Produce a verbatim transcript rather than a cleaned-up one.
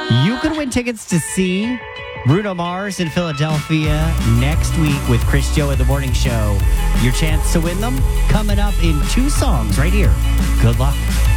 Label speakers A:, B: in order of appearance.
A: You could win tickets to see Bruno Mars in Philadelphia next week with Chris Joe at the Morning Show. Your chance to win them coming up in two songs right here. Good luck.